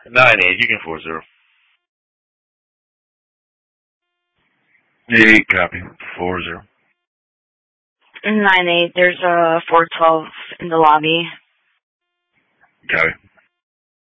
9-8, you can 4-0. 8, copy. 4-0. 9-8, there's a 412 in the lobby. Copy.